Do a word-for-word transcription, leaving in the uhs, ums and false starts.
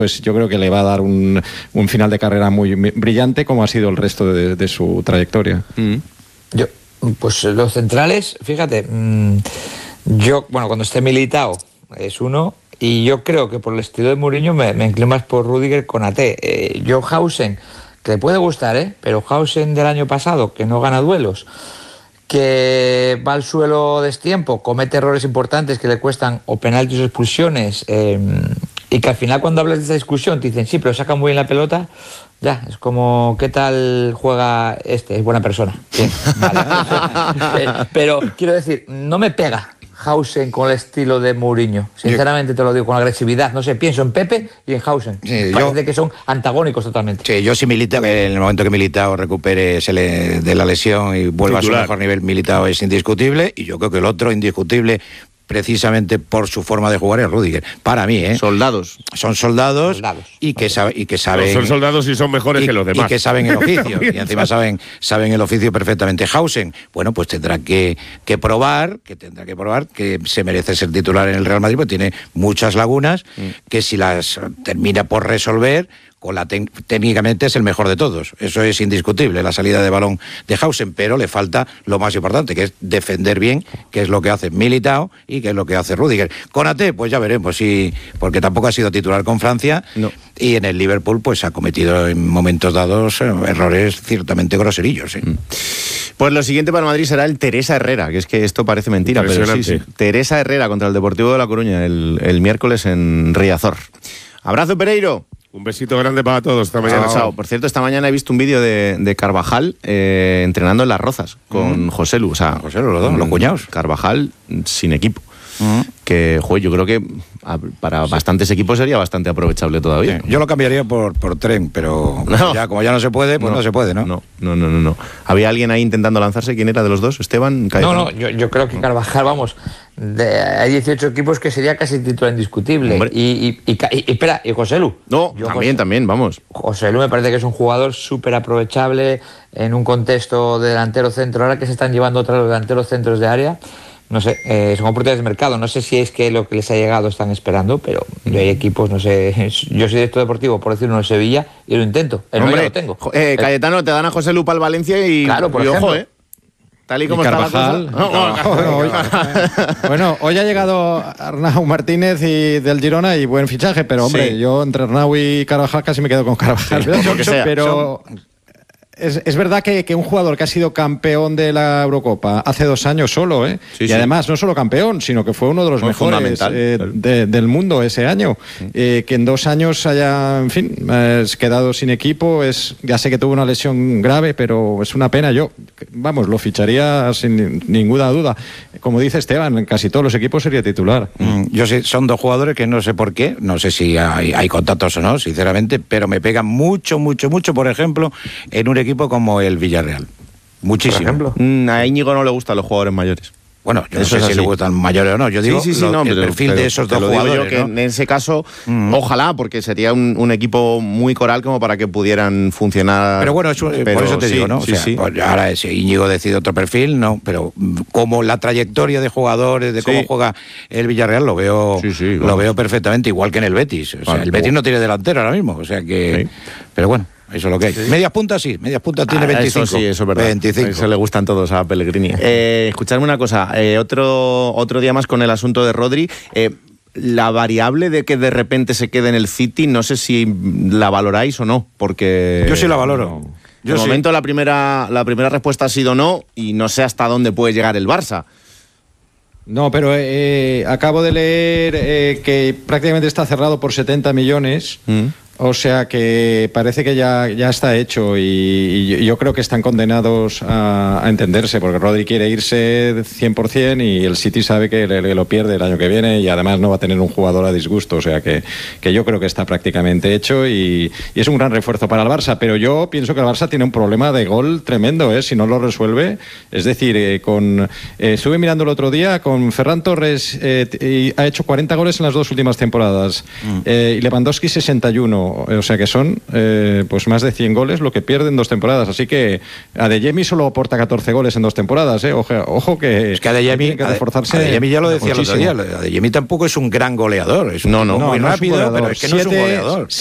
pues yo creo que le va a dar un, un final de carrera muy brillante, como ha sido el resto de, de su trayectoria. Mm. Yo, pues los centrales, fíjate, mmm, yo, bueno, cuando esté Militao es uno, y yo creo que por el estilo de Mourinho me, me inclino más por Rüdiger con A T. Eh, yo Hausen, que le puede gustar, ¿eh? Pero Hausen del año pasado, que no gana duelos, que va al suelo destiempo, comete errores importantes que le cuestan o penaltis o expulsiones, eh, y que al final cuando hablas de esa discusión te dicen, sí, pero saca muy bien la pelota, ya, es como, ¿qué tal juega este? Es buena persona. Bien, vale. pero, pero quiero decir, no me pega Hausen con el estilo de Mourinho. Sinceramente te lo digo, con agresividad. No sé, pienso en Pepe y en Hausen. Sí, Parece yo, que son antagónicos totalmente. Sí, yo sí Militao, que en el momento que Militao recupere se le, de la lesión y vuelva Titular. a su mejor nivel, Militao es indiscutible, y yo creo que el otro indiscutible, precisamente por su forma de jugar, es Rüdiger. Para mí, ¿eh? Soldados. Son soldados, soldados. Y, que sabe, y que saben... No, son soldados y son mejores y, que los demás. Y que saben el oficio. Y encima saben, saben el oficio perfectamente. Hausen, bueno, pues tendrá que, que probar, que tendrá que probar que se merece ser titular en el Real Madrid, porque tiene muchas lagunas, mm. que si las termina por resolver, con la técnicamente es el mejor de todos. Eso es indiscutible, la salida de balón de Hausen, pero le falta lo más importante, que es defender bien, que es lo que hace Militao y que es lo que hace Rüdiger. Con A T, pues ya veremos, sí, porque tampoco ha sido titular con Francia, no. Y en el Liverpool pues ha cometido en momentos dados eh, errores ciertamente groserillos. ¿eh? Pues lo siguiente para Madrid será el Teresa Herrera, que es que esto parece mentira, pero sí, sí. Teresa Herrera contra el Deportivo de La Coruña el, el miércoles en Riazor. Abrazo, Pereiro. Un besito grande para todos esta mañana. Chao, chao. Por cierto, esta mañana he visto un vídeo de, de Carvajal eh, entrenando en Las Rozas con mm. José Lu. O sea, José Lu, los dos, los cuñados. Carvajal sin equipo. Mm. Que, joder, yo creo que para sí. bastantes equipos sería bastante aprovechable todavía. Sí. Yo lo cambiaría por, por tren, pero no. ya, como ya no se puede, pues no, no se puede, ¿no? No, no, no, no, no. ¿Había alguien ahí intentando lanzarse? ¿Quién era de los dos? ¿Esteban? Cayetano? No, no, yo, yo creo que Carvajal, vamos, de, hay dieciocho equipos que sería casi titular indiscutible. Y, y, y, y, y espera, ¿y José Lu? No, yo, también, José, también, vamos. José Lu me parece que es un jugador súper aprovechable en un contexto de delantero centro. Ahora que se están llevando otros delanteros centros de área, no sé, eh, son oportunidades de mercado. No sé si es que lo que les ha llegado están esperando, pero yo hay equipos, no sé. Yo soy director deportivo, por decirlo, en Sevilla, y lo intento. El Hombre, no lo tengo. Eh, Cayetano, te dan a José Lupa al Valencia y, claro, por y ejemplo, ojo, ¿eh? Tal y como y está Carvajal, la cosa. No, no, no, no, hoy, bueno, hoy ha llegado Arnau Martínez y del Girona y buen fichaje, pero hombre, sí. yo entre Arnau y Carvajal casi me quedo con Carvajal. Sí, lo que sea. Pero Es, es verdad que, que un jugador que ha sido campeón de la Eurocopa hace dos años solo, ¿eh? Sí, y sí. además no solo campeón, sino que fue uno de los Muy mejores eh, de, del mundo ese año. Sí. Eh, que en dos años haya, en fin, eh, quedado sin equipo, es, ya sé que tuvo una lesión grave, pero es una pena. Yo, vamos, lo ficharía sin ninguna duda. Como dice Esteban, en casi todos los equipos sería titular. Mm, yo sé, son dos jugadores que no sé por qué, no sé si hay, hay contactos o no, sinceramente, pero me pegan mucho, mucho, mucho, por ejemplo, en un equipo como el Villarreal. Muchísimo. Por ejemplo. Mm, a Íñigo no le gustan los jugadores mayores. Bueno, yo Eso no sé si le gustan mayores o no. Yo digo sí, sí, sí, lo, no, el pero, perfil pero, de esos dos lo jugadores. Digo yo que ¿no? en ese caso, mm. ojalá, porque sería un, un equipo muy coral como para que pudieran funcionar. Pero bueno, eso, pero, por eso te sí, digo, ¿no? Sí, o sea, sí. Pues ahora si Íñigo decide otro perfil, no, pero como la trayectoria de jugadores, de cómo sí. juega el Villarreal, lo veo, sí, sí, lo veo perfectamente, igual que en el Betis. O sea, vale, el Betis no tiene delantero ahora mismo, o sea que. Sí. Pero bueno. Eso es lo que hay. Sí. Medias puntas sí, medias puntas tiene ah, veinticinco. Eso sí, eso es verdad. veinticinco. Eso le gustan todos a Pellegrini. Eh, escuchadme una cosa, eh, otro, otro día más con el asunto de Rodri. Eh, la variable de que de repente se quede en el City, no sé si la valoráis o no, porque... Yo sí la valoro. No. Yo de sí. momento la primera, la primera respuesta ha sido no, y no sé hasta dónde puede llegar el Barça. No, pero eh, acabo de leer eh, que prácticamente está cerrado por setenta millones. Mm. O sea que parece que ya, ya está hecho y, y yo creo que están condenados a, a entenderse, porque Rodri quiere irse cien por ciento y el City sabe que le, le lo pierde el año que viene y además no va a tener un jugador a disgusto. O sea que, que yo creo que está prácticamente hecho y, y es un gran refuerzo para el Barça, pero yo pienso que el Barça tiene un problema de gol tremendo, ¿eh? Si no lo resuelve. Es decir, eh, con eh, estuve mirando el otro día, con Ferran Torres eh, ha hecho cuarenta goles en las dos últimas temporadas, mm. eh, y Lewandowski sesenta y uno. o, o sea que son eh, pues más de cien goles lo que pierde en dos temporadas. Así que Adeyemi solo aporta catorce goles en dos temporadas. ¿eh? Ojo, ojo que, es que Adeyemi, que, que reforzarse. Adeyemi ya lo decía muchísimo. el otro día. Adeyemi tampoco es un gran goleador. Es un no, no, muy no, no rápido, es un pero es que no es un Siete, goleador.